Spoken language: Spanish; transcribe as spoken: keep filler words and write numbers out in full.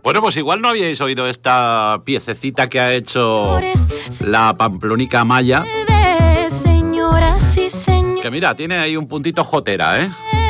Bueno, pues igual no habíais oído esta piececita que ha hecho la pamplónica Maya. Que mira, tiene ahí un puntito jotera, ¿eh?